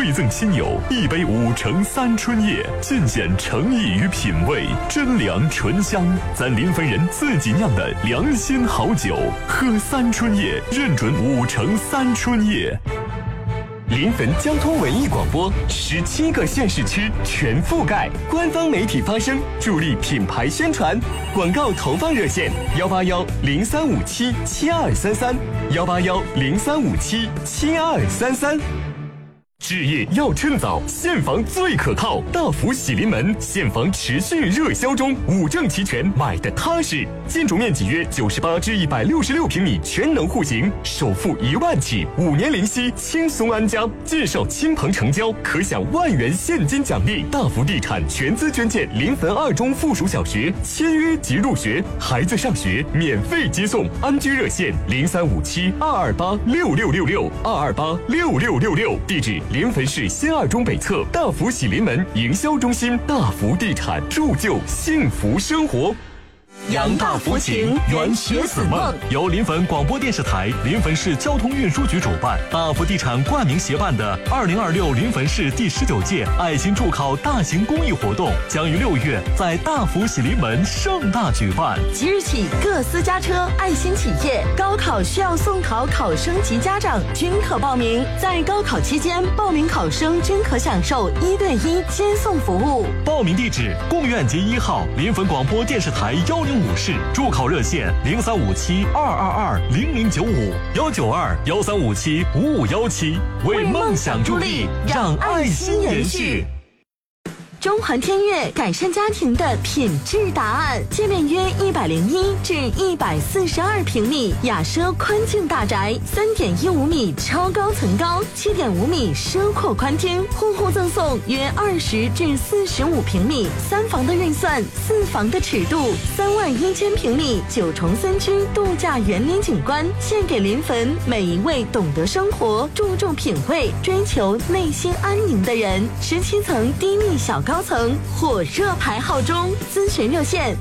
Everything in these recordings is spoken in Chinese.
馈赠亲友一杯5成3春叶，尽显诚意与品味，真粮醇香，咱临汾人自己酿的良心好酒，喝3春叶认准5成3春叶。临汾交通文艺广播17个县市区全覆盖，官方媒体发声，助力品牌宣传。广告投放热线：181-0357-7233，181-0357-7233。置业要趁早，现房最可靠。大福喜临门现房持续热销中，5证齐全，买的踏实。建筑面积约98至166平米，全能户型，首付1万起，5年零息，轻松安家。介绍亲朋成交，可享1万元现金奖励。大福地产全资捐建临汾2中附属小学，签约即入学，孩子上学免费接送。安居热线：0357-228-6666，228-6666。地址：临汾市新2中北侧大福喜临门营销中心。大福地产，铸就幸福生活。 扬大福情，圆学子梦。 由临汾广播电视台、临汾市交通运输局主办，大福地产冠名协办的2026临汾市第19届爱心助考大型公益活动，将于6月在大福喜临门盛大举办。 即日起，各私家车、爱心企业、高考需要送考考生及家长均可报名。在高考期间，报名考生均可享受1对1接送服务。 报名地址：贡院街1号临汾广播电视台105室，助考热线：0357-222-0095，192-1357-5517，为梦想助力，让爱心延续。 中环天悦改善家庭的品质答案，界面约101至142平米，雅奢宽境大宅，3.15米超高层高，7.5米奢阔宽厅，户户赠送约20至45平米3房的运算，4房的尺度，31000平米9重3居度假园林景观，献给临汾每一位懂得生活、注重品味、追求内心安宁的人。17层低密小高层火热排号中，咨询热线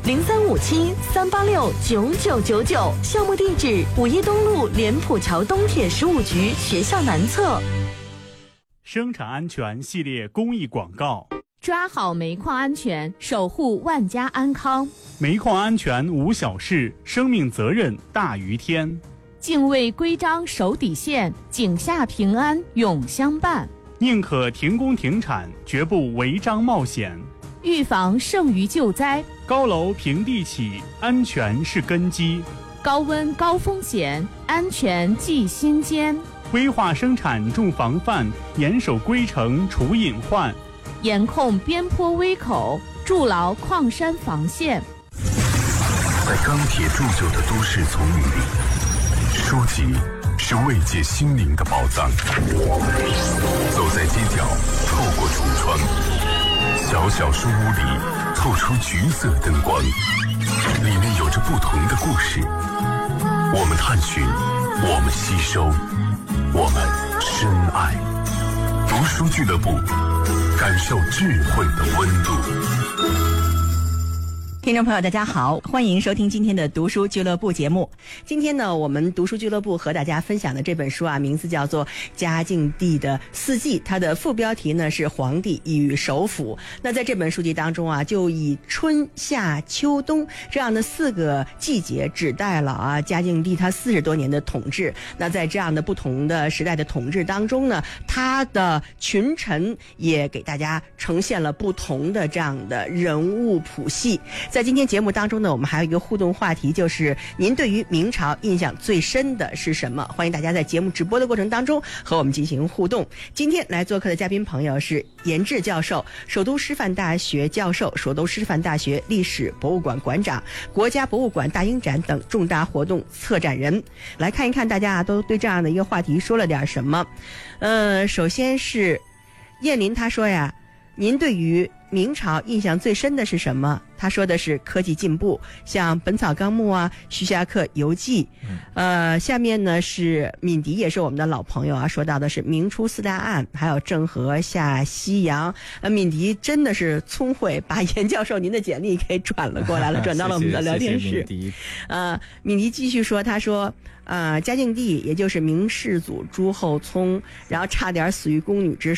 0357-386-9999，项目地址5一东路莲浦桥东铁15局学校南侧。 生产安全系列公益广告： 抓好煤矿安全，守护万家安康。 煤矿安全无小事，生命责任大于天。 敬畏规章守底线，井下平安永相伴。 宁可停工停产，绝不违章冒险。 预防胜于救灾， 高楼平地起，安全是根基。 高温高风险，安全记心间。 规划生产重防范，严守规程除隐患。 严控边坡危口，筑牢矿山防线。 在钢铁铸就的都市丛林里，书籍是慰藉心灵的宝藏。走在街角，透过橱窗，小小书屋里透出橘色灯光，里面有着不同的故事。我们探寻，我们吸收，我们深爱。读书俱乐部，感受智慧的温度。 听众朋友大家好，欢迎收听今天的读书俱乐部节目。今天呢，我们读书俱乐部和大家分享的这本书啊，名字叫做《嘉靖帝的四季》，它的副标题呢是皇帝与首辅。那在这本书籍当中啊，就以春夏秋冬这样的4个季节指代了啊嘉靖帝他40多年的统治。那在这样的不同的时代的统治当中呢，他的群臣也给大家呈现了不同的这样的人物谱系。在今天节目当中呢，我们还有一个互动话题，就是您对于明朝印象最深的是什么？欢迎大家在节目直播的过程当中和我们进行互动。今天来做客的嘉宾朋友是严志教授，首都师范大学教授，首都师范大学历史博物馆馆长，国家博物馆大英展等重大活动策展人。来看一看大家都对这样的一个话题说了点什么。首先是燕林，他说呀，您对于明朝印象最深的是什么？他说的是科技进步，像《本草纲目》啊，《徐霞客游记》。下面呢是敏迪，也是我们的老朋友啊，说到的是明初4大案，还有郑和下西洋。敏迪真的是聪慧，把严教授您的简历给转了过来了，转到了我们的聊天室。敏迪继续说，他说嘉靖帝也就是明世祖朱厚熜，然后差点死于宫女之